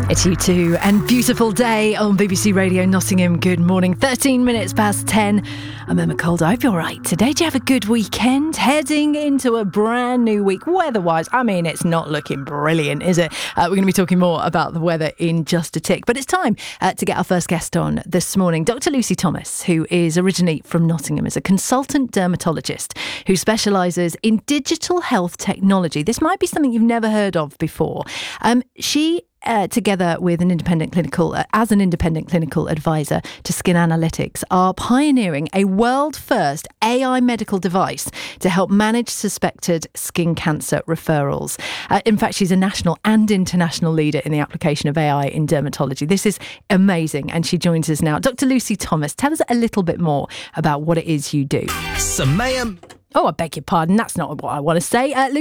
It's U2 and Beautiful Day on BBC Radio Nottingham. Good morning. 13 minutes past 10. I'm Emma Calder. I hope you're all right today. Did you have a good weekend? Heading into a brand new week. Weather-wise, I mean, it's not looking brilliant, is it? We're going to be talking more about the weather in just a tick. But it's time to get our first guest on this morning. Dr. Lucy Thomas, who is originally from Nottingham, is a consultant dermatologist who specialises in digital health technology. This might be something you've never heard of before. She together with an independent clinical advisor to Skin Analytics, are pioneering a world-first AI medical device to help manage suspected skin cancer referrals. In fact, she's a national and international leader in the application of AI in dermatology. This is amazing, and she joins us now. Dr. Lucy Thomas, tell us a little bit more about what it is you do. Samaya. Oh, I beg your pardon. That's not what I want to say.